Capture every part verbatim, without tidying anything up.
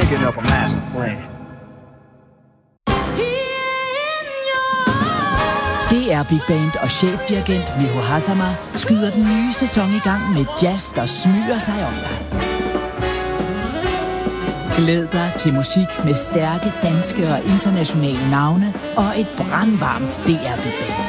thinking of a master plan. D R Big Band og chefdirigent Miho Hazama skyder den nye sæson i gang med jazz, der smyger sig om dig. Glæd dig til musik med stærke danske og internationale navne og et brandvarmt D R Big Band.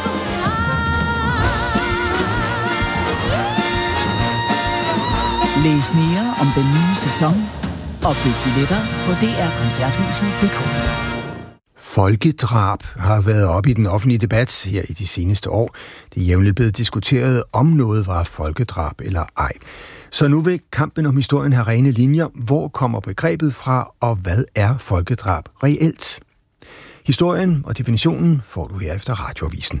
Læs mere om den nye sæson og byg billetter på d r koncerthuset punktum d k. Folkedrab har været oppe i den offentlige debat her i de seneste år. Det er jævnligt blevet diskuteret, om noget var folkedrab eller ej. Så nu vil kampen om historien have rene linjer. Hvor kommer begrebet fra, og hvad er folkedrab reelt? Historien og definitionen får du her efter Radioavisen.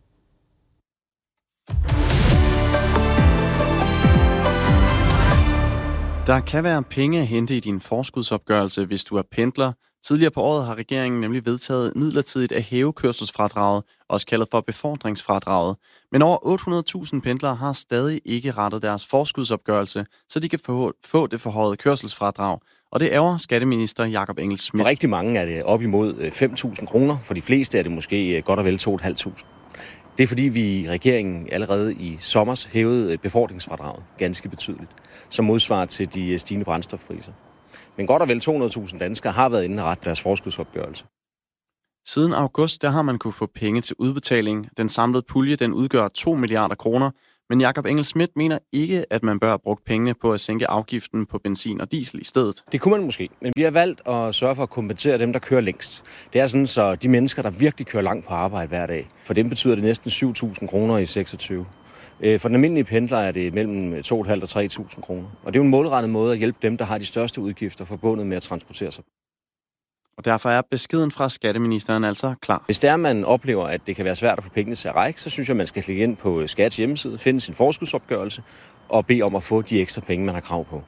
Der kan være penge at hente i din forskudsopgørelse, hvis du er pendler. Tidligere på året har regeringen nemlig vedtaget midlertidigt at hæve kørselsfradraget, også kaldet for befordringsfradraget. Men over otte hundrede tusind pendlere har stadig ikke rettet deres forskudsopgørelse, så de kan få, få det forhøjede kørselsfradrag. Og det ærger skatteminister Jakob Engel-Schmidt. For rigtig mange er det op imod fem tusind kroner. For de fleste er det måske godt og vel to tusind fem hundrede. Det er fordi, vi i regeringen allerede i sommers hævede befordringsfradraget ganske betydeligt, som modsvarer til de stigende brændstofpriser. Men godt og vel to hundrede tusind danskere har været inde og rette deres forskudsopgørelse. Siden august der har man kunne få penge til udbetaling. Den samlede pulje den udgør to milliarder kroner, men Jakob Engel-Schmidt mener ikke, at man bør have brugt pengene på at sænke afgiften på benzin og diesel i stedet. Det kunne man måske, men vi har valgt at sørge for at kompensere dem, der kører længst. Det er sådan, så de mennesker, der virkelig kører langt på arbejde hver dag, for dem betyder det næsten syv tusind kroner i seksogtyve. For den almindelige pendler er det mellem to tusind fem hundrede og tre tusind kroner. Og det er jo en målrettet måde at hjælpe dem, der har de største udgifter forbundet med at transportere sig. Og derfor er beskeden fra skatteministeren altså klar. Hvis det er, man oplever, at det kan være svært at få pengene til at række, så synes jeg, man skal klikke ind på Skats hjemmeside, finde sin forskudsopgørelse og bede om at få de ekstra penge, man har krav på.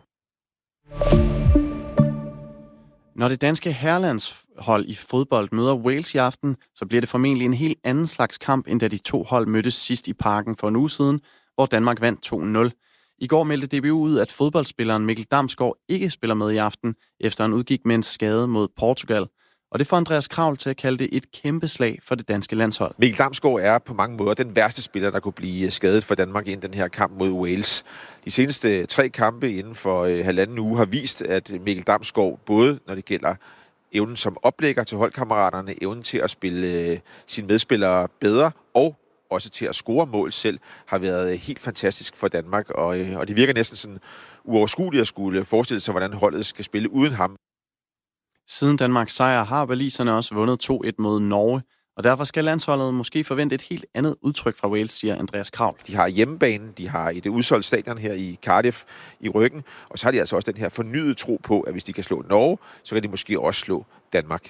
Når det danske herrelandshold i fodbold møder Wales i aften, så bliver det formentlig en helt anden slags kamp, end da de to hold mødtes sidst i Parken for en uge siden, hvor Danmark vandt to nul. I går meldte D B U ud, at fodboldspilleren Mikkel Damsgaard ikke spiller med i aften, efter han udgik med en skade mod Portugal. Og det får Andreas Kravl til at kalde det et kæmpe slag for det danske landshold. Mikkel Damsgaard er på mange måder den værste spiller, der kunne blive skadet for Danmark i den her kamp mod Wales. De seneste tre kampe inden for øh, halvanden uge har vist, at Mikkel Damsgaard, både når det gælder evnen som oplægger til holdkammeraterne, evnen til at spille øh, sine medspillere bedre og også til at score mål selv, har været helt fantastisk for Danmark. Og, øh, og det virker næsten sådan uoverskueligt at skulle forestille sig, hvordan holdet skal spille uden ham. Siden Danmarks sejr har waliserne også vundet to et mod Norge, og derfor skal landsholdet måske forvente et helt andet udtryk fra Wales, siger Andreas Kravl. De har hjemmebanen, de har et udsolgt stadion her i Cardiff i ryggen, og så har de altså også den her fornyede tro på, at hvis de kan slå Norge, så kan de måske også slå Danmark.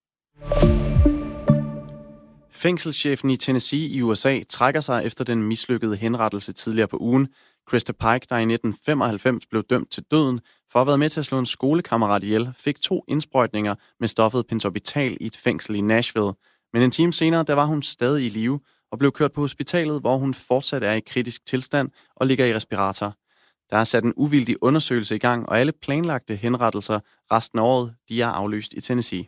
Fængselschefen i Tennessee i U S A trækker sig efter den mislykkede henrettelse tidligere på ugen. Krista Pike, der i nitten femoghalvfems blev dømt til døden for at have været med til at slå en skolekammerat ihjel, fik to indsprøjtninger med stoffet pentobarbital i et fængsel i Nashville. Men en time senere, der var hun stadig i live og blev kørt på hospitalet, hvor hun fortsat er i kritisk tilstand og ligger i respirator. Der er sat en uvildig undersøgelse i gang, og alle planlagte henrettelser resten af året, de er aflyst i Tennessee.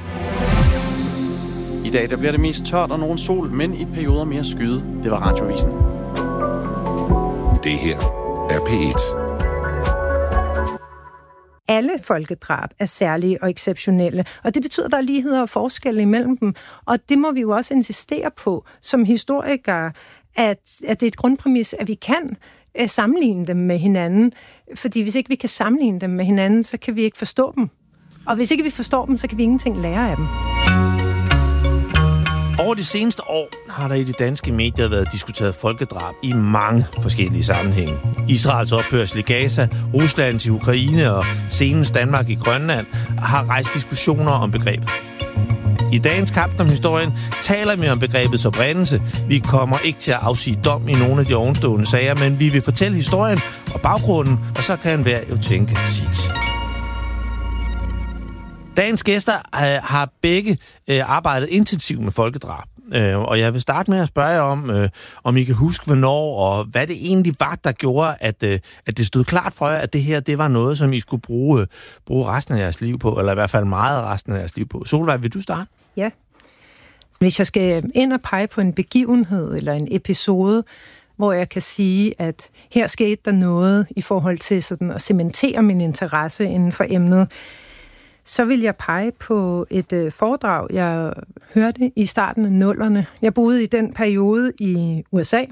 I dag der bliver det mest tørt og nogen sol, men i perioder mere skyde. Det var Radioavisen. Det her er P et. Alle folkedrab er særlige og exceptionelle, og det betyder, at der er ligheder og forskelle imellem dem. Og det må vi jo også insistere på som historikere, at, at det er et grundpræmis, at vi kan uh, sammenligne dem med hinanden. Fordi hvis ikke vi kan sammenligne dem med hinanden, så kan vi ikke forstå dem. Og hvis ikke vi forstår dem, så kan vi ingenting lære af dem. Over de seneste år har der i de danske medier været diskuteret folkedrab i mange forskellige sammenhænge. Israels opførsel i Gaza, Rusland til Ukraine og senest Danmark i Grønland har rejst diskussioner om begrebet. I dagens kamp om historien taler vi om begrebets oprindelse. Vi kommer ikke til at afsige dom i nogle af de ovenstående sager, men vi vil fortælle historien og baggrunden, og så kan enhver jo tænke sit. Dagens gæster øh, har begge øh, arbejdet intensivt med folkedrab. øh, og jeg vil starte med at spørge jer om, øh, om I kan huske, hvornår og hvad det egentlig var, der gjorde, at, øh, at det stod klart for jer, at det her det var noget, som I skulle bruge, øh, bruge resten af jeres liv på, eller i hvert fald meget resten af jeres liv på. Solveig, vil du starte? Ja. Hvis jeg skal ind og pege på en begivenhed eller en episode, hvor jeg kan sige, at her skete der noget i forhold til sådan at cementere min interesse inden for emnet, så vil jeg pege på et øh, foredrag, jeg hørte i starten af nullerne. Jeg boede i den periode i U S A,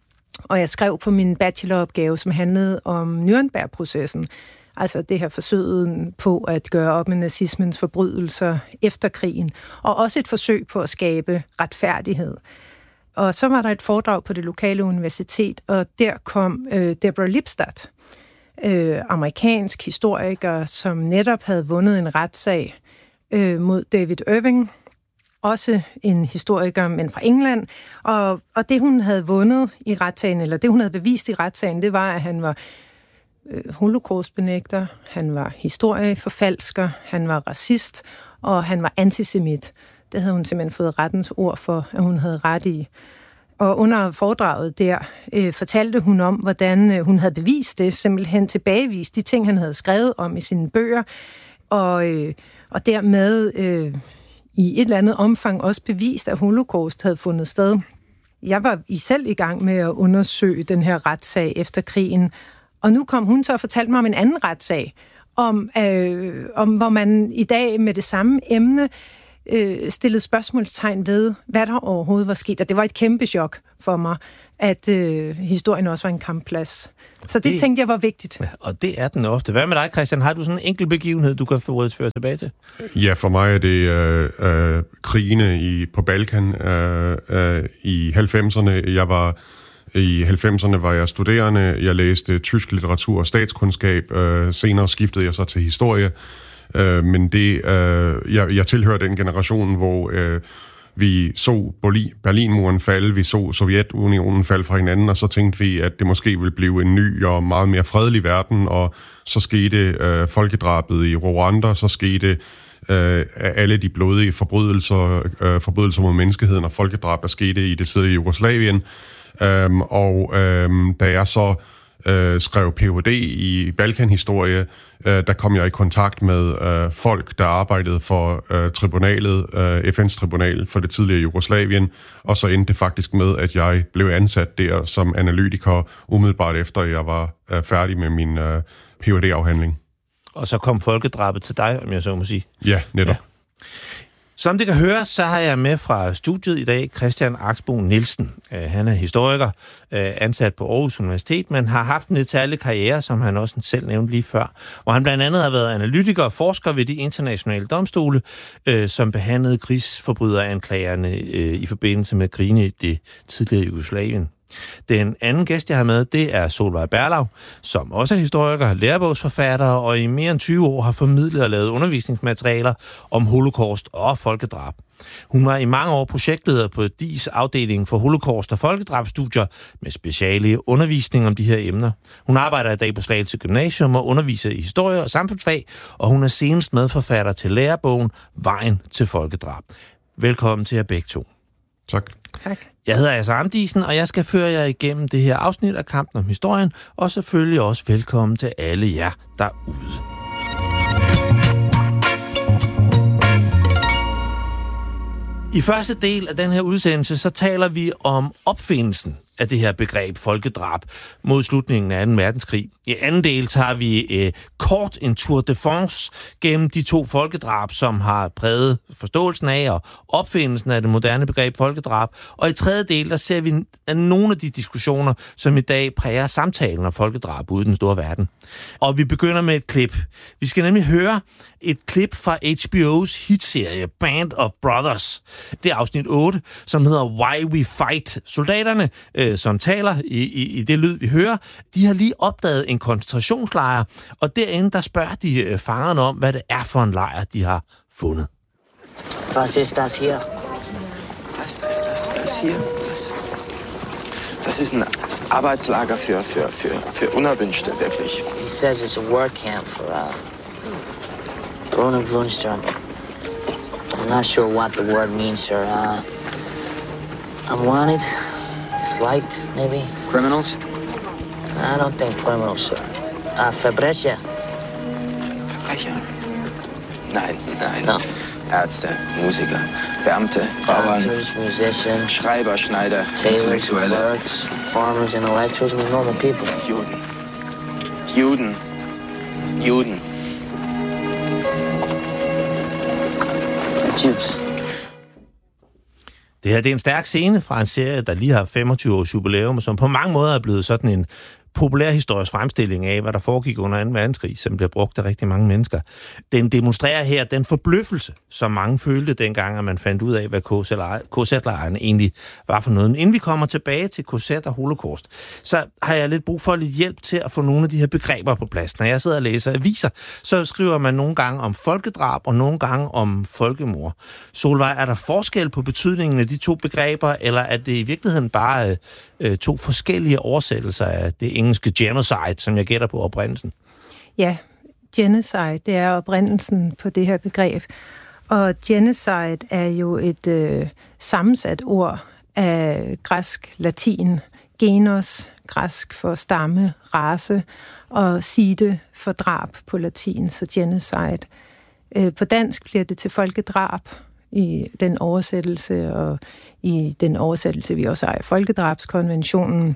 og jeg skrev på min bacheloropgave, som handlede om Nürnberg-processen. Altså det her forsøget på at gøre op med nazismens forbrydelser efter krigen, og også et forsøg på at skabe retfærdighed. Og så var der et foredrag på det lokale universitet, og der kom øh, Deborah Lipstadt, øh, amerikansk historiker, som netop havde vundet en retssag øh, mod David Irving, også en historiker, men fra England. Og, og det, hun havde vundet i retssagen, eller det, hun havde bevist i retssagen, det var, at han var øh, holocaustbenægter, han var historieforfalsker, han var racist, og han var antisemit. Det havde hun simpelthen fået rettens ord for, at hun havde ret i. Og under foredraget der øh, fortalte hun om, hvordan øh, hun havde bevist det, simpelthen tilbagevist de ting, han havde skrevet om i sine bøger, og, øh, og dermed øh, i et eller andet omfang også bevist, at holocaust havde fundet sted. Jeg var i selv i gang med at undersøge den her retssag efter krigen, og nu kom hun så og fortalte mig om en anden retssag, om, øh, om hvor man i dag med det samme emne øh, stillede spørgsmålstegn ved, hvad der overhovedet var sket. Og det var et kæmpe chok for mig, at øh, historien også var en kampplads. Så det, det tænkte jeg var vigtigt. Ja, og det er den ofte. Hvad med dig, Christian? Har du sådan en enkelt begivenhed, du kan få føre tilbage til? Ja, for mig er det øh, øh, krigene i, på Balkan øh, øh, i halvfemserne. Jeg var I halvfemserne var jeg studerende. Jeg læste tysk litteratur og statskundskab. Øh, senere skiftede jeg så til historie. Øh, men det, øh, jeg, jeg tilhører den generation, hvor øh, vi så Berlinmuren falde, vi så Sovjetunionen falde fra hinanden, og så tænkte vi, at det måske ville blive en ny og meget mere fredelig verden, og så skete øh, folkedrabet i Rwanda, så skete øh, alle de blodige forbrydelser, øh, forbrydelser mod menneskeheden og folkedrab, der skete i det tidligere Jugoslavien. Øhm, og øhm, da jeg så øh, skrev P H D i Balkanhistorie, øh, der kom jeg i kontakt med øh, folk, der arbejdede for øh, tribunalet, øh, F N's tribunal for det tidligere Jugoslavien, og så endte det faktisk med, at jeg blev ansat der som analytiker umiddelbart efter, jeg var øh, færdig med min øh, P H D-afhandling. Og så kom folkedrabet til dig, om jeg så må sige. Ja, netop. Ja. Som det kan høre, så har jeg med fra studiet i dag Christian Axbo Nielsen. Han er historiker, ansat på Aarhus Universitet, men har haft en lidt særlig karriere, som han også selv nævnte lige før, hvor han blandt andet har været analytiker og forsker ved de internationale domstole, som behandlede krigsforbryderanklagerne i forbindelse med krigene i det tidligere Jugoslavien. Den anden gæst, jeg har med, det er Solveig Berlau, som også er historiker, lærebogsforfatter og i mere end tyve år har formidlet og lavet undervisningsmaterialer om holocaust og folkedrab. Hun var i mange år projektleder på D I S afdeling for holocaust og folkedrabstudier med speciale undervisning om de her emner. Hun arbejder i dag på Slagelse Gymnasium og underviser i historie og samfundsfag, og hun er senest medforfatter til lærebogen Vejen til folkedrab. Velkommen til jer begge to. Tak. Tak. Jeg hedder Asser Amdisen, og jeg skal føre jer igennem det her afsnit af Kampen om historien, og selvfølgelig også velkommen til alle jer derude. I første del af den her udsendelse, så taler vi om opfindelsen af det her begreb folkedrab mod slutningen af anden verdenskrig. I anden del tager vi eh, kort en tour de France gennem de to folkedrab, som har præget forståelsen af og opfindelsen af det moderne begreb folkedrab. Og i tredje del, der ser vi nogle af de diskussioner, som i dag præger samtalen om folkedrab ude i den store verden. Og vi begynder med et klip. Vi skal nemlig høre et klip fra H B O's hitserie Band of Brothers. Det er afsnit otte, som hedder Why We Fight. Soldaterne, øh, som taler i, i, i det lyd, vi hører, de har lige opdaget en koncentrationslejr, og derinde, der spørger de øh, fangerne om, hvad det er for en lejr, de har fundet. Was ist das hier? Das, das, das, das hier, das, das ist ein Arbeitslager für, für, für, für Unerwünschte, wirklich. He says it's a work camp for uh, unerwünschte. I'm not sure what the word means, sir. Uh, I'm wanted, disliked, maybe. Criminals? I don't think criminals, sir. Uh, Verbrecher. Verbrecher? Nein, nein. No. Ärzte, Musiker, Beamte, Bauern, Doctors, musicians, Schreiber, Schneider, tailors, Intellektuelle, clerks, farmers, intellectuals, I mean normal people. Juden. Juden. Juden. Jews. Det her det er en stærk scene fra en serie, der lige har femogtyve års jubilæum, som på mange måder er blevet sådan en populær historisk fremstilling af, hvad der foregik under anden verdenskrig, som bliver brugt af rigtig mange mennesker. Den demonstrerer her den forbløffelse, som mange følte dengang, at man fandt ud af, hvad K Z-lejren egentlig var for noget. Men inden vi kommer tilbage til K Z og Holocaust, så har jeg lidt brug for lidt hjælp til at få nogle af de her begreber på plads. Når jeg sidder og læser aviser, så skriver man nogle gange om folkedrab og nogle gange om folkemord. Solvej, er der forskel på betydningen af de to begreber, eller er det i virkeligheden bare øh, to forskellige oversættelser af det engelske genocide, som jeg gætter på oprindelsen? Ja, genocide, det er oprindelsen på det her begreb. Og genocide er jo et øh, sammensat ord af græsk, latin, genos, græsk for stamme, race, og side for drab på latin, så genocide. Øh, på dansk bliver det til folkedrab i den oversættelse, og i den oversættelse, vi også har i folkedrabskonventionen.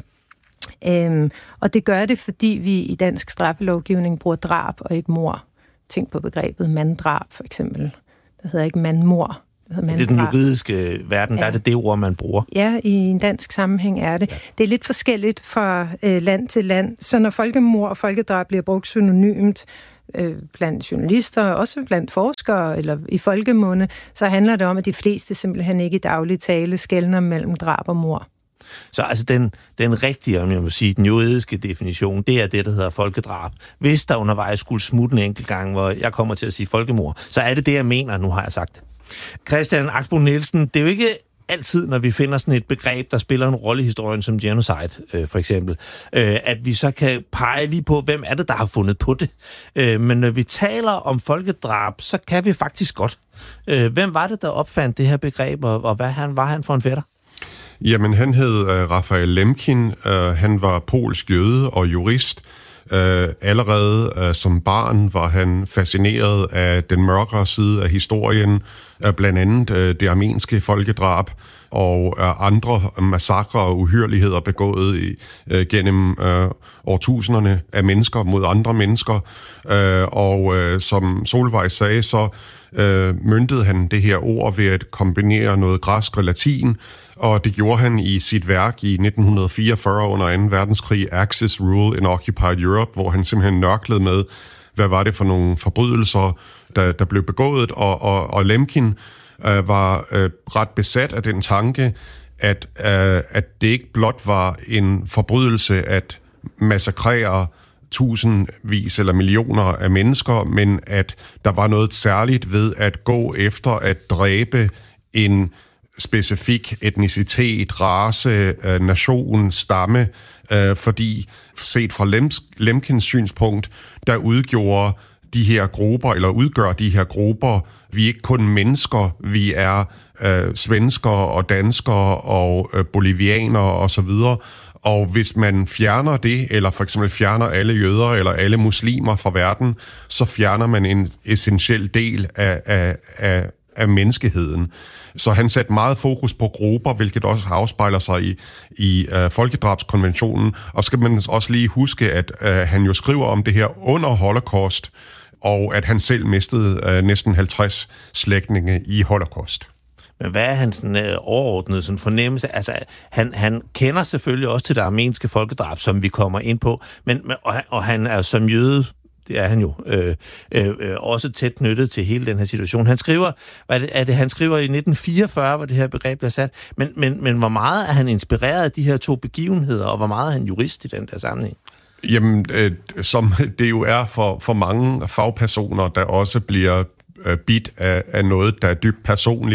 Øhm, og det gør det, fordi vi i dansk straffelovgivning bruger drab og ikke mord. Tænk på begrebet manddrab, for eksempel. Det hedder ikke mandmord. Det, det er den juridiske verden, ja. Der er det det ord, man bruger. Ja, i en dansk sammenhæng er det. Ja. Det er lidt forskelligt fra øh, land til land. Så når folkemord og folkedrab bliver brugt synonymt øh, blandt journalister, også blandt forskere eller i folkemunde, så handler det om, at de fleste simpelthen ikke i daglig tale skelner mellem drab og mord. Så altså den, den rigtige, om jeg må sige, den juridiske definition, det er det, der hedder folkedrab. Hvis der undervejs skulle smutte en enkelt gang, hvor jeg kommer til at sige folkemord, så er det det, jeg mener, nu har jeg sagt det. Christian Axbo Nielsen, det er jo ikke altid, når vi finder sådan et begreb, der spiller en rolle i historien som genocide, øh, for eksempel, øh, at vi så kan pege lige på, hvem er det, der har fundet på det. Øh, men når vi taler om folkedrab, så kan vi faktisk godt. Øh, hvem var det, der opfandt det her begreb, og, og hvad han, var han for en fætter? Jamen, han hed uh, Raphael Lemkin. Uh, han var polsk jøde og jurist. Uh, allerede uh, som barn var han fascineret af den mørkere side af historien, uh, blandt andet uh, det armenske folkedrab og uh, andre massakrer og uhyrligheder begået i, uh, gennem uh, årtusinderne af mennesker mod andre mennesker. Uh, og uh, som Solvej sagde, så uh, møntede han det her ord ved at kombinere noget græsk og latin, og det gjorde han i sit værk i nitten fireogfyrre under anden verdenskrig, Axis Rule in Occupied Europe, hvor han simpelthen nørklede med, hvad var det for nogle forbrydelser, der, der blev begået, og, og, og Lemkin øh, var øh, ret besat af den tanke, at, øh, at det ikke blot var en forbrydelse at massakrere tusindvis eller millioner af mennesker, men at der var noget særligt ved at gå efter at dræbe en specifik etnicitet, race, øh, nation, stamme, øh, fordi set fra Lems, Lemkins synspunkt, der udgjorde de her grupper, eller udgør de her grupper, vi er ikke kun mennesker, vi er øh, svenskere og danskere og øh, bolivianere osv., og hvis man fjerner det, eller for eksempel fjerner alle jøder eller alle muslimer fra verden, så fjerner man en essentiel del af, af, af af menneskeheden. Så han satte meget fokus på grupper, hvilket også afspejler sig i, i uh, folkedrabskonventionen. Og skal man også lige huske, at uh, han jo skriver om det her under Holocaust, og at han selv mistede uh, næsten halvtreds slægtninge i Holocaust. Men hvad er hans sådan, øh, overordnede sådan, fornemmelse? Altså, han, han kender selvfølgelig også til det armenske folkedrab, som vi kommer ind på, men, og, og han er som jøde, det er han jo, øh, øh, også tæt knyttet til hele den her situation. Han skriver, hvad er det, er det, han skriver i nitten fireogfyrre, hvor det her begreb bliver sat, men, men, men hvor meget er han inspireret af de her to begivenheder, og hvor meget er han jurist i den der sammenhæng? Jamen, øh, som det jo er for, for mange fagpersoner, der også bliver øh, bidt af, af noget, der er dybt personligt,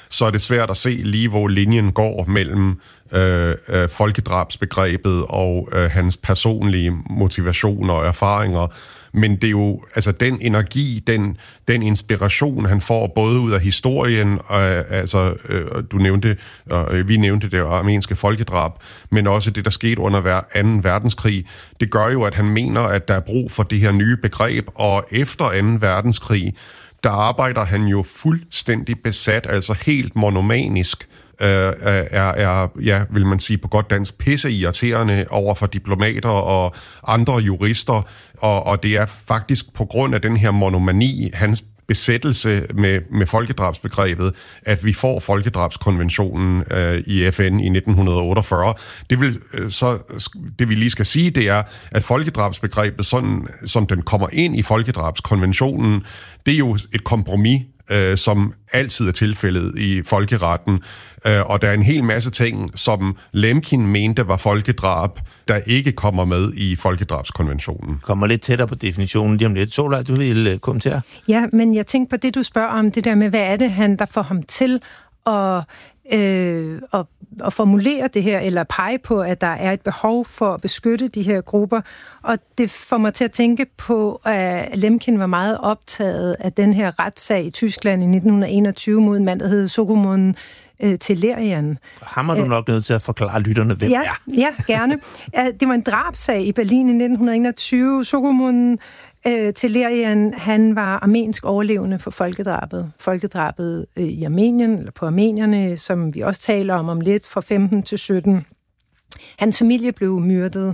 så er det svært at se lige, hvor linjen går mellem øh, øh, folkedrabsbegrebet og øh, hans personlige motivationer og erfaringer. Men det er jo altså den energi, den, den inspiration, han får både ud af historien, øh, altså øh, du nævnte, øh, vi nævnte det armenske folkedrab, men også det, der skete under anden verdenskrig. Det gør jo, at han mener, at der er brug for det her nye begreb, og efter anden verdenskrig, der arbejder han jo fuldstændig besat, altså helt monomanisk, øh, er, er, ja, vil man sige på godt dansk, pisseirriterende over for diplomater og andre jurister, og, og det er faktisk på grund af den her monomani, hans besættelse med, med folkedrabsbegrebet, at vi får folkedrabskonventionen øh, i F N i nitten otteogfyrre. Det, vil, øh, så, det vi lige skal sige, det er, at folkedrabsbegrebet, sådan, som den kommer ind i folkedrabskonventionen, det er jo et kompromis, øh, som altid er tilfældet i folkeretten. Øh, og der er en hel masse ting, som Lemkin mente var folkedrab, der ikke kommer med i folkedrabskonventionen. Kommer lidt tættere på definitionen lige om lidt. Sola, du vil kommentere? Ja, men jeg tænker på det, du spørger om, det der med, hvad er det, han der får ham til at, øh, at, at formulere det her, eller pege på, at der er et behov for at beskytte de her grupper. Og det får mig til at tænke på, at Lemkin var meget optaget af den her retssag i Tyskland i nitten enogtyve mod en mand, der hed Sogomon Tehlerian. Ham er du nok nødt til at forklare lytterne, hvem ja, er. Ja, gerne. Det var en drabsag i Berlin i nitten enogtyve. Sogomon Tehlerian, han var armensk overlevende for folkedrabet. Folkedrabet i Armenien, eller på armenierne, som vi også taler om om lidt, fra femten til sytten. Hans familie blev myrdet,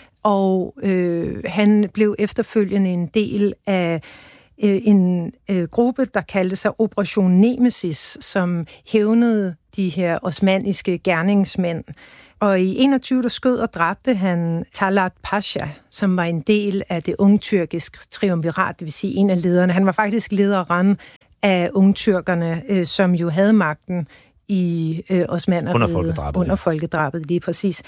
og øh, han blev efterfølgende en del af en øh, gruppe, der kaldte sig Operation Nemesis, som hævnede de her osmanniske gerningsmænd. Og i enogtyve, der skød og dræbte han Talat Pasha, som var en del af det ungtyrkiske triumvirat, det vil sige en af lederne. Han var faktisk lederen af ungtyrkerne, øh, som jo havde magten i øh, osmanneriget. Under folkedrabet. Under folkedrabet, lige præcis.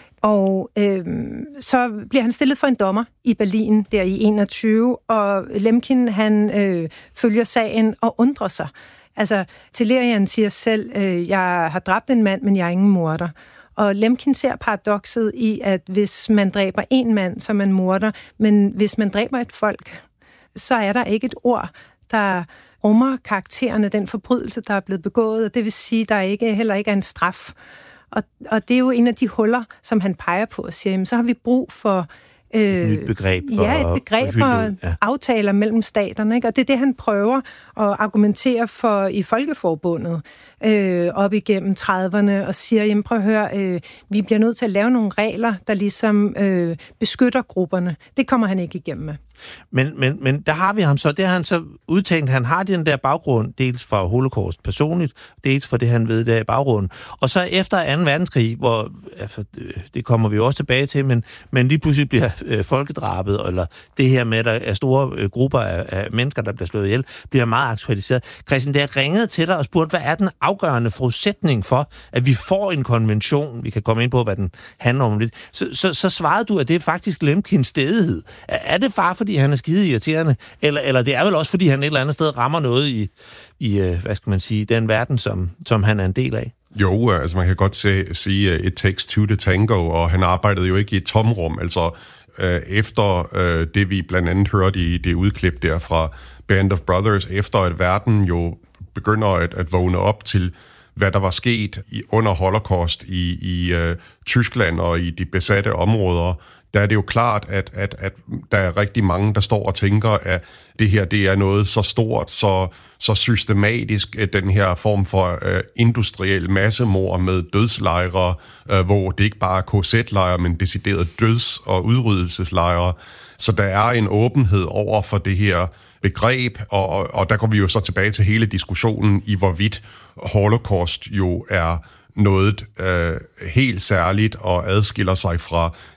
Og øh, så bliver han stillet for en dommer i Berlin der i enogtyve, og Lemkin, han øh, følger sagen og undrer sig. Altså, Tehlerian siger selv, øh, jeg har dræbt en mand, men jeg er ingen morder. Og Lemkin ser paradokset i, at hvis man dræber en mand, så er man morder, men hvis man dræber et folk, så er der ikke et ord, der rummer karaktererne, den forbrydelse, der er blevet begået, og det vil sige, at der ikke, heller ikke er en straf. Og, og det er jo en af de huller, som han peger på og siger, jamen, så har vi brug for øh, et nyt begreb. Ja, et begreb og ja. aftaler mellem staterne. Ikke? Og det er det, han prøver at argumentere for i Folkeforbundet øh, op igennem trediverne og siger, jamen prøv at høre, øh, vi bliver nødt til at lave nogle regler, der ligesom øh, beskytter grupperne. Det kommer han ikke igennem med. Men, men, men der har vi ham så, det har han så udtænkt, han har den der baggrund, dels fra Holocaust personligt, dels for det, han ved der i baggrunden. Og så efter anden verdenskrig, hvor, altså, det kommer vi jo også tilbage til, men, men lige pludselig bliver øh, folkedrabet, eller det her med, at der er store øh, grupper af, af mennesker, der bliver slået ihjel, bliver meget aktualiseret. Christian, der ringede til dig og spurgte, hvad er den afgørende forudsætning for, at vi får en konvention, vi kan komme ind på, hvad den handler om lidt. Så, så, så svarede du, at det er faktisk Lemkins stædighed. Er, er det bare fordi han er skide irriterende, eller, eller det er vel også, fordi han et eller andet sted rammer noget i, i hvad skal man sige, den verden, som, som han er en del af? Jo, altså man kan godt se, sige, it takes two to tango, og han arbejdede jo ikke i et tomrum, altså øh, efter øh, det, vi blandt andet hørte i det udklip der fra Band of Brothers, efter at verden jo begynder at, at vågne op til, hvad der var sket i, under Holocaust i, i øh, Tyskland og i de besatte områder, der er det jo klart, at, at, at der er rigtig mange, der står og tænker, at det her det er noget så stort, så, så systematisk, den her form for uh, industriel massemord med dødslejre, uh, hvor det ikke bare er K Z-lejre, men decideret døds- og udryddelseslejre. Så der er en åbenhed over for det her begreb, og, og, og der går vi jo så tilbage til hele diskussionen i, hvorvidt Holocaust jo er noget øh, helt særligt og adskiller sig fra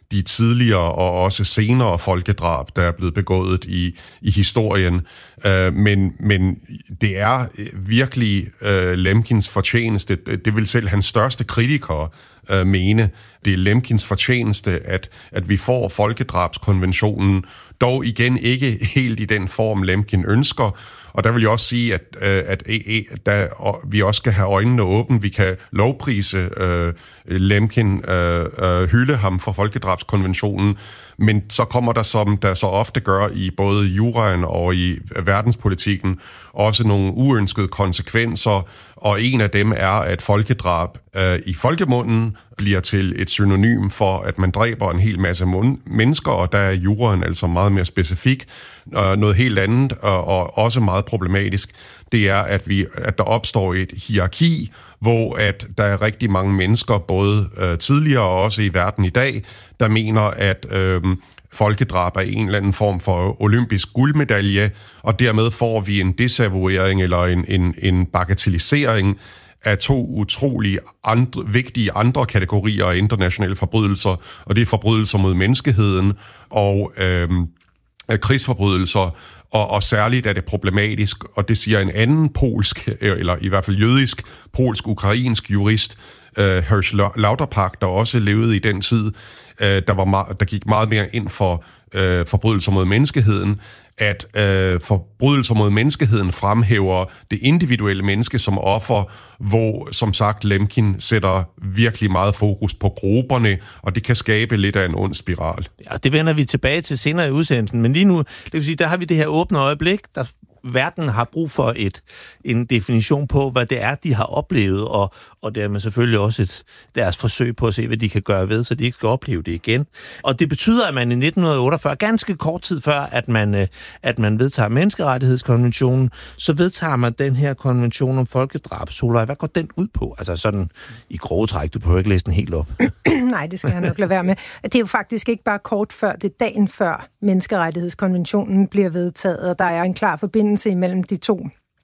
de tidligere og også senere folkedrab, der er blevet begået i, i historien. Øh, men, men det er virkelig øh, Lemkins fortjeneste. Det vil selv hans største kritikere øh, mene. Det er Lemkins fortjeneste, at, at vi får folkedrabskonventionen, dog igen ikke helt i den form, Lemkin ønsker. Og der vil jeg også sige, at, at, at der, vi også skal have øjnene åbne. Vi kan lovprise øh, Lemkin, øh, øh, hylde ham for folkedrabskonventionen, men så kommer der, som der så ofte gør i både juraen og i verdenspolitikken, også nogle uønskede konsekvenser, og en af dem er, at folkedrab øh, i folkemunden bliver til et synonym for, at man dræber en hel masse mennesker, og der er juraen altså meget mere specifik. Øh, noget helt andet, og, og også meget problematisk, det er, at, vi, at der opstår et hierarki, hvor at der er rigtig mange mennesker, både øh, tidligere og også i verden i dag, der mener, at øh, folkedrab er en eller anden form for olympisk guldmedalje, og dermed får vi en desavouering eller en, en, en bagatellisering af to utrolig andre, vigtige andre kategorier af internationale forbrydelser, og det er forbrydelser mod menneskeheden og øh, krigsforbrydelser, og, og særligt er det problematisk, og det siger en anden polsk, eller i hvert fald jødisk, polsk-ukrainsk jurist, øh, Hersch Lauterpacht, der også levede i den tid, øh, der, var ma- der gik meget mere ind for øh, forbrydelser mod menneskeheden, at øh, forbrydelser mod menneskeheden fremhæver det individuelle menneske som offer, hvor, som sagt, Lemkin sætter virkelig meget fokus på grupperne, og det kan skabe lidt af en ond spiral. Ja, det vender vi tilbage til senere i udsendelsen, men lige nu, det vil sige, der har vi det her åbne øjeblik, der verden har brug for et, en definition på, hvad det er, de har oplevet, og, og dermed selvfølgelig også et, deres forsøg på at se, hvad de kan gøre ved, så de ikke skal opleve det igen. Og det betyder, at man i nitten otteogfyrre, ganske kort tid før, at man, at man vedtager menneskerettighedskonventionen, så vedtager man den her konvention om folkedrab. Solvej, hvad går den ud på? Altså sådan i grove træk, du behøver ikke læse den helt op. Nej, det skal jeg nok lade være med. Det er jo faktisk ikke bare kort før, det er dagen før menneskerettighedskonventionen bliver vedtaget, og der er en klar forbindelse imellem de to.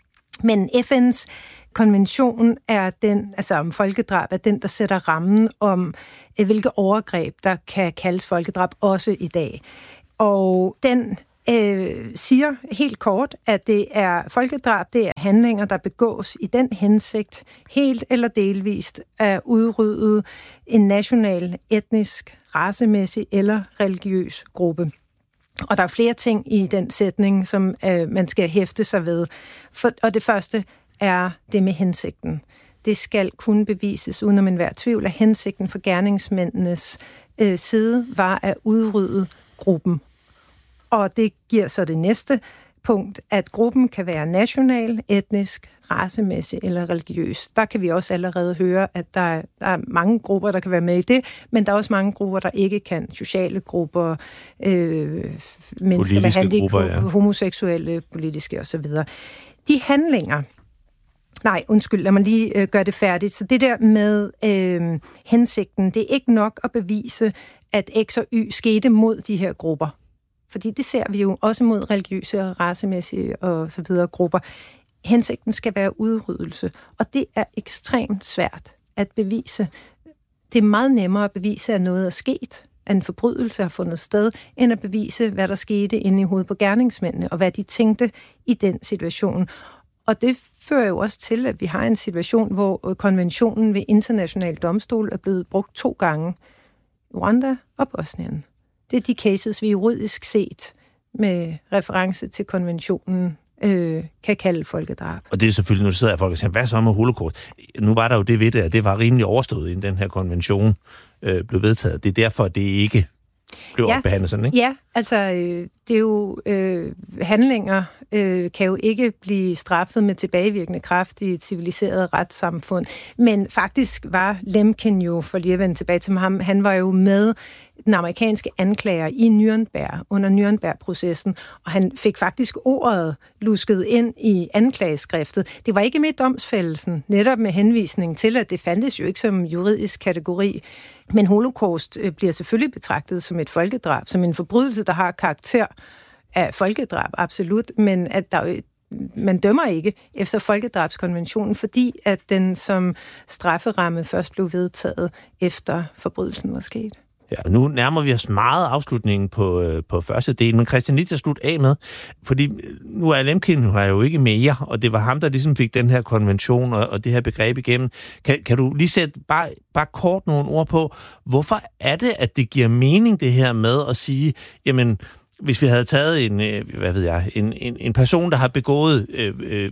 Men F N's konvention er den, altså om folkedrab, er den, der sætter rammen om, hvilke overgreb, der kan kaldes folkedrab, også i dag. Og den øh, siger helt kort, at det er folkedrab, det er handlinger, der begås i den hensigt, helt eller delvist, at udrydde en national, etnisk, racemæssig eller religiøs gruppe. Og der er flere ting i den sætning, som øh, man skal hæfte sig ved. For, og det første er det med hensigten. Det skal kunne bevises, uden om enhver tvivl, at hensigten for gerningsmændenes øh, side var at udrydde gruppen. Og det giver så det næste punkt, at gruppen kan være national, etnisk, racemæssig eller religiøs. Der kan vi også allerede høre, at der er, der er mange grupper, der kan være med i det, men der er også mange grupper, der ikke kan. Sociale grupper, øh, mennesker med handicap, ja. Homoseksuelle, politiske osv. De handlinger, nej, undskyld, lad mig lige øh, gøre det færdigt. Så det der med øh, hensigten, det er ikke nok at bevise, at X og Y skete mod de her grupper. Fordi det ser vi jo også mod religiøse og racemæssige og så videre grupper. Hensigten skal være udryddelse, og det er ekstremt svært at bevise. Det er meget nemmere at bevise, at noget er sket, at en forbrydelse har fundet sted, end at bevise, hvad der skete inde i hovedet på gerningsmændene, og hvad de tænkte i den situation. Og det fører jo også til, at vi har en situation, hvor konventionen ved international domstol er blevet brugt to gange. Rwanda og Bosnien. Det er de cases, vi juridisk set med reference til konventionen øh, kan kalde folkedrab. Og det er selvfølgelig, når du sidder her folk og siger, hvad så med holocaust? Nu var der jo det ved det, at det var rimelig overstået, inden den her konvention øh, blev vedtaget. Det er derfor, det ikke blev ja, opbehandlet sådan, ikke? Ja, altså øh, det er jo øh, handlinger øh, kan jo ikke blive straffet med tilbagevirkende kraft i et civiliseret retssamfund. Men faktisk var Lemkin jo, for lige at vende tilbage til ham, han var jo med den amerikanske anklager i Nürnberg under Nürnberg-processen, og han fik faktisk ordet lusket ind i anklageskriftet. Det var ikke med domsfældelsen, netop med henvisning til, at det fandtes jo ikke som juridisk kategori. Men holocaust bliver selvfølgelig betragtet som et folkedrab, som en forbrydelse, der har karakter af folkedrab, absolut, men at der, man dømmer ikke efter folkedrabskonventionen, fordi at den som strafferamme først blev vedtaget efter forbrydelsen var sket. Ja, nu nærmer vi os meget afslutningen på, øh, på første del, men Christian, lige til at slutte af med, fordi nu er Lemkin her jo ikke mere, og det var ham, der ligesom fik den her konvention og, og det her begreb igennem. Kan, kan du lige sætte bare, bare kort nogle ord på, hvorfor er det, at det giver mening det her med at sige, jamen, hvis vi havde taget en, øh, hvad ved jeg, en, en, en person, der har begået øh, øh,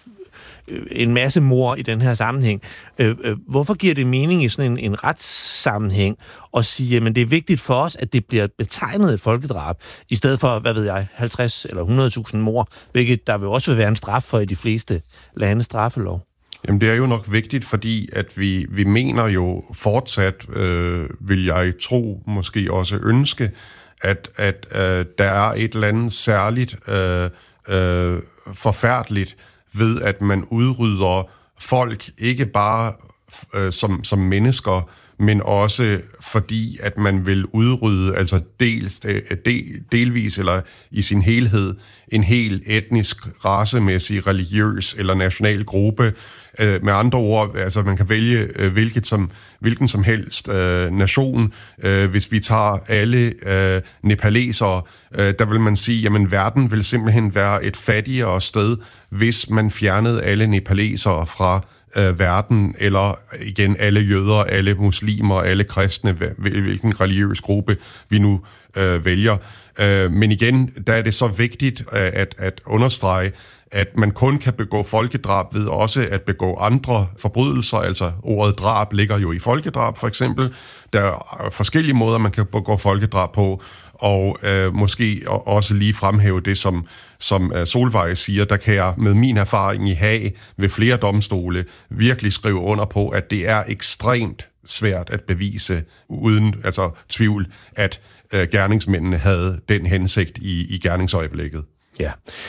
en masse mord i den her sammenhæng. Øh, øh, hvorfor giver det mening i sådan en, en retssammenhæng at sige, at det er vigtigt for os, at det bliver betegnet et folkedrab, i stedet for, hvad ved jeg, halvtreds eller hundrede tusind mord, hvilket der vil også vil være en straf for i de fleste lande straffelov? Jamen, det er jo nok vigtigt, fordi at vi, vi mener jo fortsat, øh, vil jeg tro, måske også ønske, at, at øh, der er et eller andet særligt øh, øh, forfærdeligt ved, at man udrydder folk, ikke bare øh, som, som mennesker, men også fordi, at man vil udrydde, altså dels, del, delvis eller i sin helhed, en helt etnisk, racemæssig, religiøs eller national gruppe. Øh, med andre ord, altså man kan vælge øh, hvilket som, hvilken som helst øh, nation. Øh, hvis vi tager alle øh, nepalesere, øh, der vil man sige, jamen verden vil simpelthen være et fattigere sted, hvis man fjernede alle nepalesere fra øh, verden, eller igen alle jøder, alle muslimer, alle kristne, hvilken religiøs gruppe vi nu øh, vælger. Øh, men igen, der er det så vigtigt at, at understrege, at man kun kan begå folkedrab ved også at begå andre forbrydelser, altså ordet drab ligger jo i folkedrab for eksempel. Der er forskellige måder, man kan begå folkedrab på, og øh, måske også lige fremhæve det, som, som Solvej siger, der kan jeg med min erfaring i Haag ved flere domstole virkelig skrive under på, at det er ekstremt svært at bevise uden altså tvivl, at øh, gerningsmændene havde den hensigt i, i gerningsøjeblikket. Ja.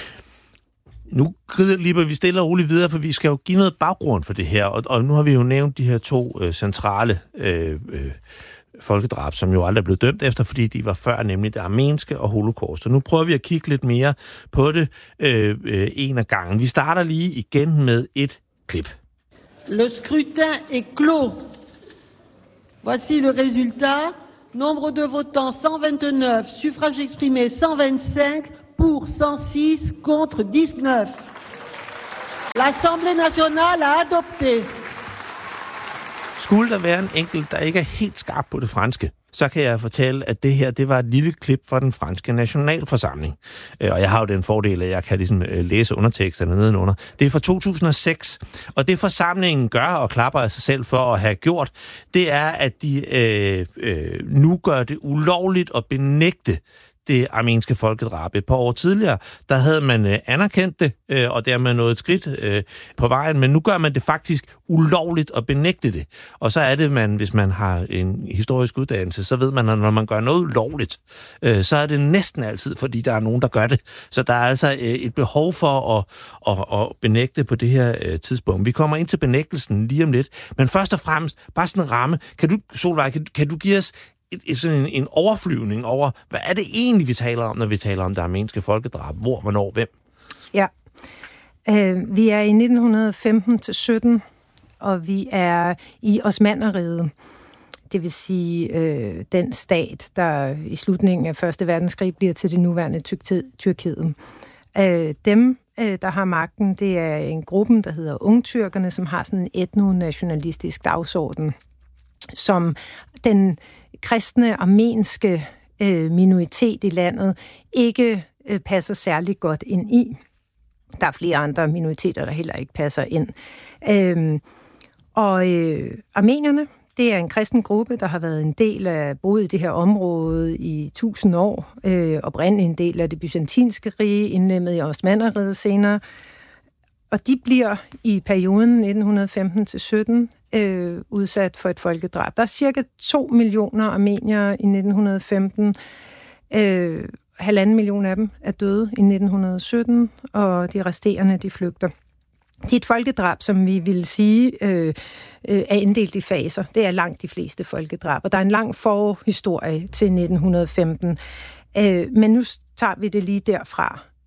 Nu griber vi stille og roligt videre, for vi skal jo give noget baggrund for det her, og, og nu har vi jo nævnt de her to øh, centrale øh, øh, folkedrab, som jo aldrig er blevet dømt efter, fordi de var før, nemlig det armenske og holocaust. Og nu prøver vi at kigge lidt mere på det øh, øh, en af gangen. Vi starter lige igen med et klip. Le scrutin est clos. Voici le résultat. Nombre de votants cent vingt-neuf, suffrages exprimés cent vingt-cinq, pour cent six, contre dix-neuf. L'Assemblée nationale a adopté. Skulle der være en enkelt, der ikke er helt skarp på det franske, så kan jeg fortælle, at det her, det var et lille klip fra den franske nationalforsamling. Og jeg har jo den fordel, at jeg kan ligesom læse underteksterne nedenunder. Det er fra to tusind og seks, og det forsamlingen gør og klapper af sig selv for at have gjort, det er, at de øh, øh, nu gør det ulovligt at benægte det armenske folkedrab. Et par år tidligere, der havde man øh, anerkendt det, øh, og dermed nået et skridt øh, på vejen, men nu gør man det faktisk ulovligt at benægte det. Og så er det, man, hvis man har en historisk uddannelse, så ved man, at når man gør noget ulovligt, øh, så er det næsten altid, fordi der er nogen, der gør det. Så der er altså øh, et behov for at, at, at benægte på det her øh, tidspunkt. Vi kommer ind til benægtelsen lige om lidt, men først og fremmest, bare sådan en ramme. Kan du, Solvej, kan, kan du give os Et, sådan en, en overflyvning over, hvad er det egentlig, vi taler om, når vi taler om det armenske folkedrab? Hvor, hvornår, hvem? Ja. Øh, vi er i nitten femten til sytten, og vi er i Osmannerriget. Det vil sige øh, den stat, der i slutningen af første verdenskrig bliver til det nuværende Tyrkiet. Øh, dem, øh, der har magten, det er en gruppe, der hedder Ungtyrkerne, som har sådan en etnonationalistisk dagsorden, som den kristne armenske øh, minoritet i landet ikke øh, passer særlig godt ind i. Der er flere andre minoriteter, der heller ikke passer ind. Øhm, og øh, armenierne, det er en kristen gruppe, der har været en del af, boet i det her område i tusind år, øh, oprindeligt en del af det byzantinske rige, indlemmet i Osmannerriget senere. Og de bliver i perioden nitten femten til sytten øh, udsat for et folkedrab. Der er cirka to millioner armeniere i nitten femten. Øh, halvanden million af dem er døde i nitten sytten, og de resterende, de flygter. Det er et folkedrab, som vi vil sige øh, øh, er inddelt i faser. Det er langt de fleste folkedrab, og der er en lang forhistorie til nitten femten. Øh, men nu tager vi det lige derfra.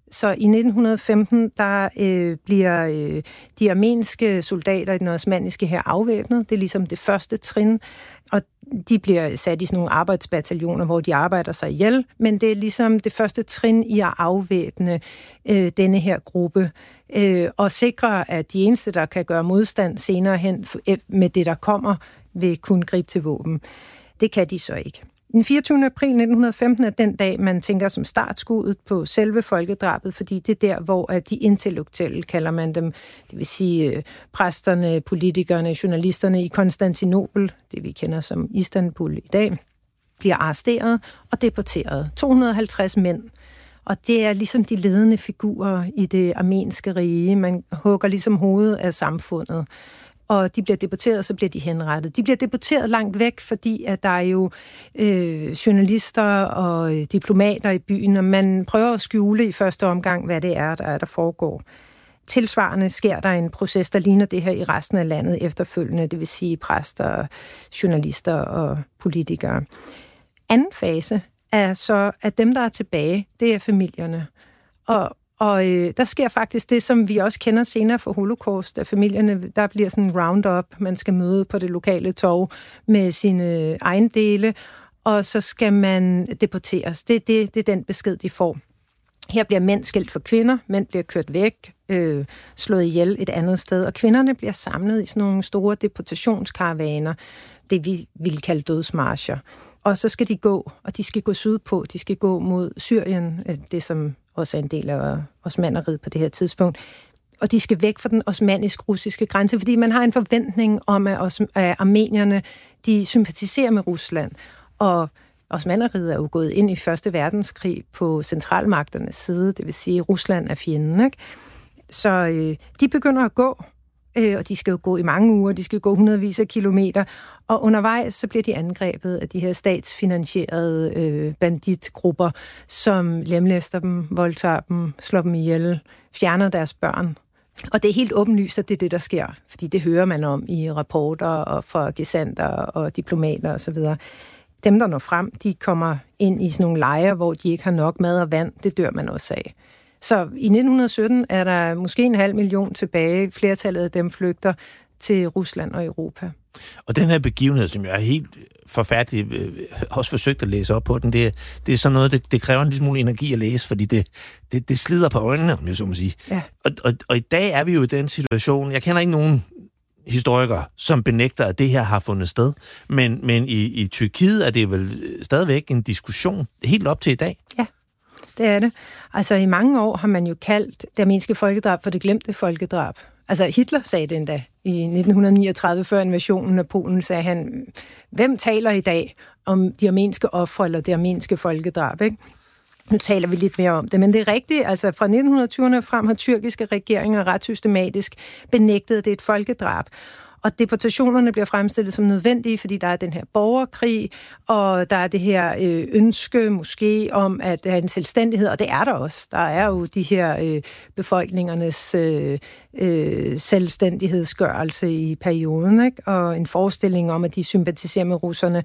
Så i nitten femten, der øh, bliver øh, de armenske soldater i den osmanniske hær afvæbnet. Det er ligesom det første trin, og de bliver sat i sådan nogle arbejdsbataljoner, hvor de arbejder sig ihjel, men det er ligesom det første trin i at afvæbne øh, denne her gruppe, øh, og sikre, at de eneste, der kan gøre modstand senere hen med det, der kommer, vil kunne gribe til våben. Det kan de så ikke. Den fireogtyvende april nitten femten er den dag, man tænker som startskuddet på selve folkedrabet, fordi det er der, hvor at de intellektuelle, kalder man dem, det vil sige præsterne, politikerne, journalisterne i Konstantinopel, det vi kender som Istanbul i dag, bliver arresteret og deporteret. to hundrede og halvtreds mænd. Og det er ligesom de ledende figurer i det armenske rige. Man hugger ligesom hovedet af samfundet. Og de bliver deporteret, så bliver de henrettet. De bliver deporteret langt væk, fordi at der er jo øh, journalister og diplomater i byen, og man prøver at skjule i første omgang, hvad det er, der, er, der foregår. Tilsvarende sker der en proces, der ligner det her i resten af landet efterfølgende, det vil sige præster, journalister og politikere. Anden fase er så, at dem, der er tilbage, det er familierne. Og Og øh, der sker faktisk det, som vi også kender senere fra Holocaust, at familierne, der bliver sådan en round-up, man skal møde på det lokale torv med sine ejendele, og så skal man deporteres. Det, det, det er den besked, de får. Her bliver mænd skilt for kvinder, mænd bliver kørt væk, øh, slået ihjel et andet sted, og kvinderne bliver samlet i sådan nogle store deportationskaravaner, det vi ville kalde dødsmarcher. Og så skal de gå, og de skal gå sydpå, de skal gå mod Syrien, det som også er en del af osmanneriget på det her tidspunkt. Og de skal væk fra den osmannisk-russiske grænse, fordi man har en forventning om, at, os, at armenierne, de sympatiserer med Rusland. Og osmanneriget er jo gået ind i Første Verdenskrig på centralmagternes side, det vil sige, at Rusland er fjenden, ikke? Så øh, de begynder at gå, øh, og de skal jo gå i mange uger, de skal gå hundredvis af kilometer, og undervejs så bliver de angrebet af de her statsfinansierede øh, banditgrupper, som lemlæster dem, voldtager dem, slår dem ihjel, fjerner deres børn. Og det er helt åbenlyst, at det er det, der sker, fordi det hører man om i rapporter og fra gesandter og diplomater osv. Dem, der når frem, de kommer ind i sådan nogle lejre, hvor de ikke har nok mad og vand. Det dør man også af. Så i nitten sytten er der måske en halv million tilbage. Flertallet af dem flygter til Rusland og Europa. Og den her begivenhed, som jeg er helt forfærdelig, øh, også forsøgt at læse op på den, det, det er sådan noget, det, det kræver en lille smule energi at læse, fordi det, det, det slider på øjnene, om jeg så må sige. Ja. Og, og, og i dag er vi jo i den situation, jeg kender ikke nogen historikere, som benægter, at det her har fundet sted, men, men i, i Tyrkiet er det vel stadigvæk en diskussion, helt op til i dag. Ja, det er det. Altså i mange år har man jo kaldt det armenske folkedrab for det glemte folkedrab. Altså Hitler sagde det endda i nitten niogtredive, før invasionen af Polen, sagde han, hvem taler i dag om de armenske ofre eller det armenske folkedrab, ikke? Nu taler vi lidt mere om det, men det er rigtigt, altså fra nitten tyverne frem har tyrkiske regeringer ret systematisk benægtet, at det er et folkedrab. Og deportationerne bliver fremstillet som nødvendige, fordi der er den her borgerkrig, og der er det her øh, ønske måske om at have en selvstændighed, og det er der også. Der er jo de her øh, befolkningernes øh, øh, selvstændighedsgørelse i perioden, ikke? Og en forestilling om, at de sympatiserer med russerne.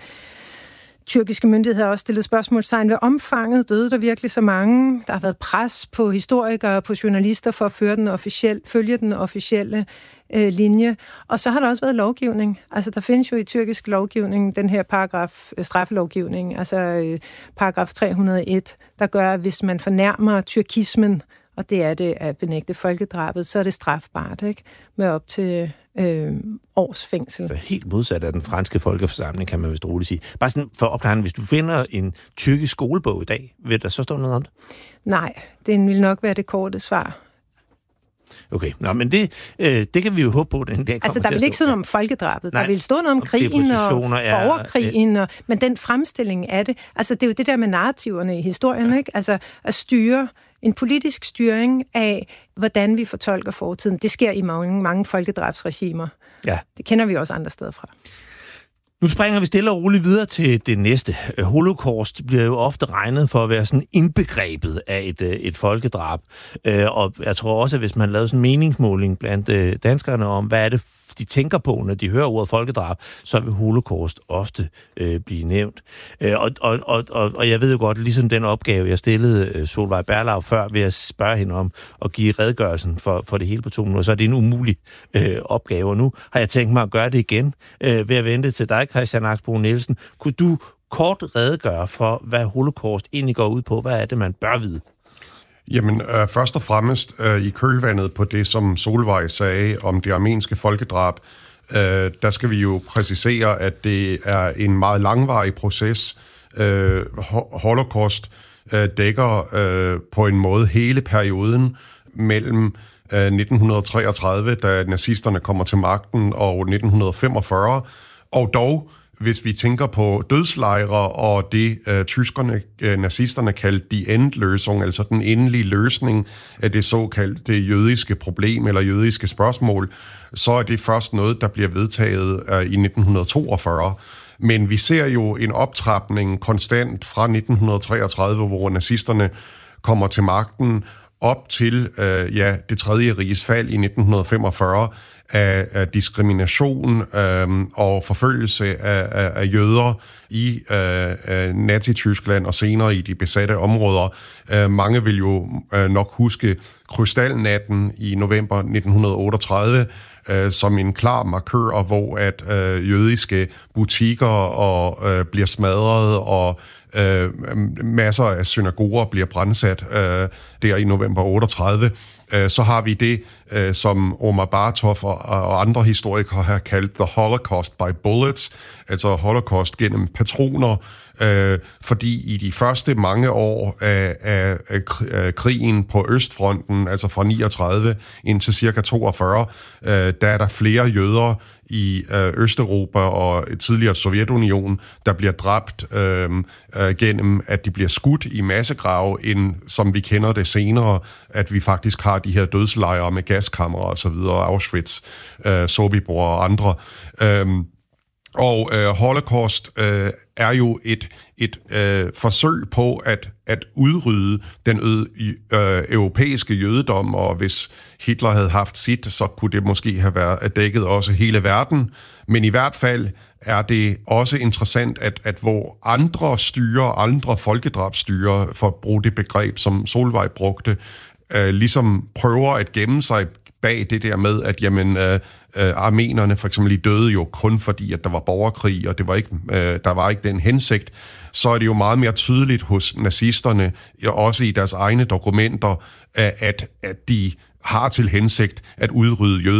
Tyrkiske myndigheder har også stillet spørgsmålstegn ved omfanget. Døde der virkelig så mange? Der har været pres på historikere og på journalister for at føre den officiel, følge den officielle øh, linje. Og så har der også været lovgivning. Altså, der findes jo i tyrkisk lovgivning den her paragraf, øh, straffelovgivning, altså øh, paragraf tre hundrede og en, der gør, at hvis man fornærmer tyrkismen, og det er det at benægte folkedrabet, så er det strafbart, ikke? Med op til øh, års fængsel. Så helt modsat af den franske folkeforsamling, kan man vist roligt sige. Bare sådan for opklaringen, hvis du finder en tyrkisk skolebog i dag, vil der så stå noget om det? Nej, det vil nok være det korte svar. Okay, nå, men det, øh, det kan vi jo håbe på, den der altså, der vil ikke stå noget om folkedrabet. Nej, der vil stå noget om krigen og borgerkrigen, og, men den fremstilling af det, altså det er jo det der med narrativerne i historien, ja. Ikke? Altså at styre en politisk styring af, hvordan vi fortolker fortiden. Det sker i mange, mange folkedrabsregimer. Ja. Det kender vi også andre steder fra. Nu springer vi stille og roligt videre til det næste. Holocaust bliver jo ofte regnet for at være sådan indbegrebet af et, et folkedrab. Og jeg tror også, at hvis man lavede sådan en meningsmåling blandt danskerne om, hvad er det de tænker på, når de hører ordet folkedrab, så vil holocaust ofte øh, blive nævnt. Øh, og, og, og, og jeg ved jo godt, ligesom den opgave, jeg stillede øh, Solveig Berlau før, ved at spørge hende om at give redegørelsen for, for det hele på to minutter, så er det en umulig øh, opgave. Og nu har jeg tænkt mig at gøre det igen øh, ved at vente til dig, Christian Axbo Nielsen. Kunne du kort redegøre for, hvad holocaust egentlig går ud på? Hvad er det, man bør vide? Jamen, øh, først og fremmest øh, i kølvandet på det, som Solveig sagde om det armenske folkedrab, øh, der skal vi jo præcisere, at det er en meget langvarig proces. Øh, Holocaust øh, dækker øh, på en måde hele perioden mellem øh, nitten treogtredive, da nazisterne kommer til magten, og nitten femogfyrre, og dog, hvis vi tænker på dødslejre og det øh, tyskerne, øh, nazisterne kaldte die Endlösung, altså den endelige løsning af det såkaldte jødiske problem eller jødiske spørgsmål, så er det først noget, der bliver vedtaget øh, i nitten toogfyrre. Men vi ser jo en optrapning konstant fra nitten treogtredive, hvor nazisterne kommer til magten, op til øh, ja, det tredje riges fald i nitten femogfyrre af, af diskrimination øh, og forfølgelse af, af, af jøder i øh, Nazi-Tyskland og senere i de besatte områder. Øh, mange vil jo øh, nok huske krystalnatten i november nitten otteogtredive øh, som en klar markør, hvor at øh, jødiske butikker og, øh, bliver smadret og øh, masser af synagoger bliver brændsat øh, der i november otteogtredive. Så har vi det, som Omar Bartov og andre historikere har kaldt the Holocaust by bullets, altså holocaust gennem patroner, fordi i de første mange år af, af, af krigen på Østfronten, altså fra niogtredive indtil cirka toogfyrre, der er der flere jøder i øh, Østeuropa og tidligere Sovjetunionen, der bliver dræbt øh, øh, gennem, at de bliver skudt i massegrave, end som vi kender det senere, at vi faktisk har de her dødslejre med gaskammer og så videre, Auschwitz, øh, Sobibor og andre. Øh, og øh, Holocaust øh, er jo et, et øh, forsøg på at, at udrydde den ø, øh, europæiske jødedom, og hvis Hitler havde haft sit, så kunne det måske have været dækket også hele verden. Men i hvert fald er det også interessant, at, at hvor andre styrer, andre folkedrabsstyrer, for at bruge det begreb, som Solveig brugte, øh, ligesom prøver at gemme sig bag det der med, at jamen, øh, øh, armenerne for eksempel døde jo kun fordi, at der var borgerkrig, og det var ikke, øh, der var ikke den hensigt, så er det jo meget mere tydeligt hos nazisterne, også i deres egne dokumenter, at, at de har til hensigt at udrydde jøder.